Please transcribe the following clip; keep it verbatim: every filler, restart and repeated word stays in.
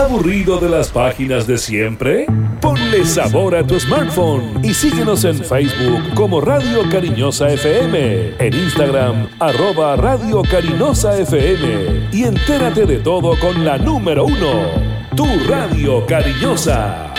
¿Aburrido de las páginas de siempre? Ponle sabor a tu smartphone y síguenos en Facebook como Radio Cariñosa F M, en Instagram arroba Radio Cariñosa F M y entérate de todo con la número uno, tu Radio Cariñosa.